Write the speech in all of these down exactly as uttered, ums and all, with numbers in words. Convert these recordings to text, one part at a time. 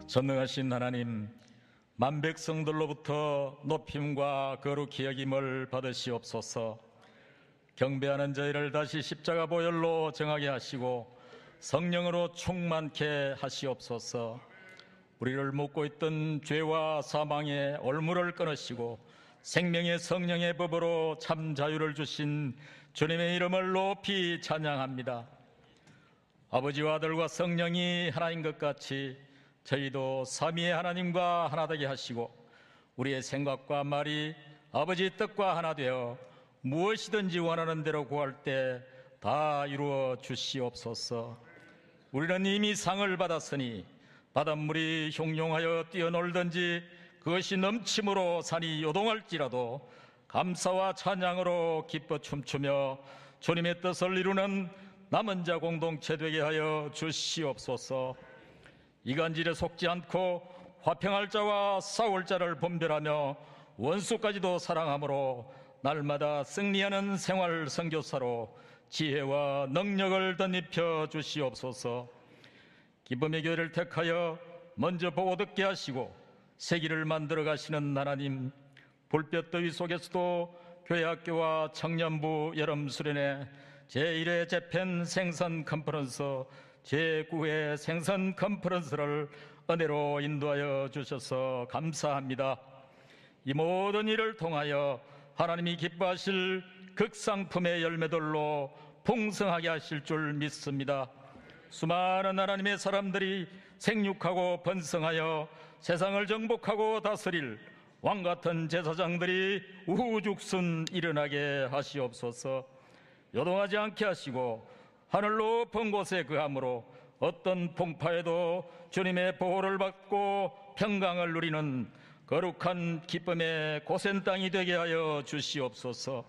전능하신 하나님, 만백성들로부터 높임과 거룩히 여김을 받으시옵소서. 경배하는 저희를 다시 십자가 보혈로 정하게 하시고 성령으로 충만케 하시옵소서. 우리를 묶고 있던 죄와 사망의 올무를 끊으시고 생명의 성령의 법으로 참 자유를 주신 주님의 이름을 높이 찬양합니다. 아버지와 아들과 성령이 하나인 것 같이 저희도 삼위의 하나님과 하나 되게 하시고 우리의 생각과 말이 아버지 뜻과 하나 되어 무엇이든지 원하는 대로 구할 때 다 이루어 주시옵소서. 우리는 이미 상을 받았으니 바닷물이 형용하여 뛰어놀든지 그것이 넘침으로 산이 요동할지라도 감사와 찬양으로 기뻐 춤추며 주님의 뜻을 이루는 남은 자 공동체 되게 하여 주시옵소서. 이간질에 속지 않고 화평할 자와 싸울 자를 분별하며 원수까지도 사랑함으로 날마다 승리하는 생활 선교사로 지혜와 능력을 덧입혀 주시옵소서. 기쁨의 교회를 택하여 먼저 보고 듣게 하시고 세기를 만들어 가시는 하나님, 불볕 더위 속에서도 교회학교와 청년부 여름 수련회 제일 회 재팬 생선 컨퍼런스, 제구 회 생선 컨퍼런스를 은혜로 인도하여 주셔서 감사합니다. 이 모든 일을 통하여 하나님이 기뻐하실 극상품의 열매들로 풍성하게 하실 줄 믿습니다. 수많은 하나님의 사람들이 생육하고 번성하여 세상을 정복하고 다스릴 왕같은 제사장들이 우후죽순 일어나게 하시옵소서. 요동하지 않게 하시고 하늘 높은 곳에 그함으로 어떤 풍파에도 주님의 보호를 받고 평강을 누리는 거룩한 기쁨의 고센 땅이 되게 하여 주시옵소서.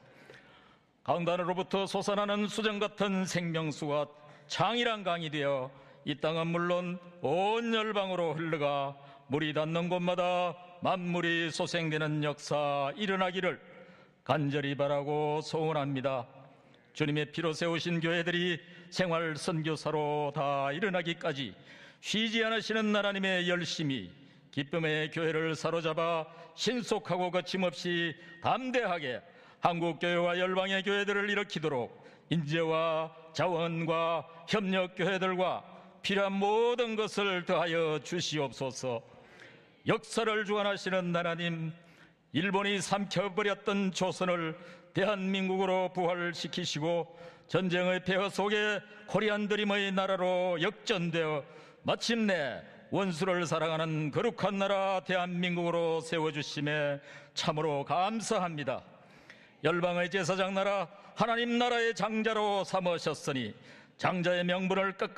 강단으로부터 솟아나는 수정 같은 생명수가 창이란 강이 되어 이 땅은 물론 온 열방으로 흘러가 물이 닿는 곳마다 만물이 소생되는 역사 일어나기를 간절히 바라고 소원합니다. 주님의 피로 세우신 교회들이 생활 선교사로 다 일어나기까지 쉬지 않으시는 하나님의 열심이 기쁨의 교회를 사로잡아 신속하고 거침없이 담대하게 한국교회와 열방의 교회들을 일으키도록 인재와 자원과 협력교회들과 필요한 모든 것을 더하여 주시옵소서. 역사를 주관하시는 하나님, 일본이 삼켜버렸던 조선을 대한민국으로 부활시키시고 전쟁의 폐허 속에 코리안 드림의 나라로 역전되어 마침내 원수를 사랑하는 거룩한 나라 대한민국으로 세워주심에 참으로 감사합니다. 열방의 제사장 나라 하나님 나라의 장자로 삼으셨으니 장자의 명분을 끝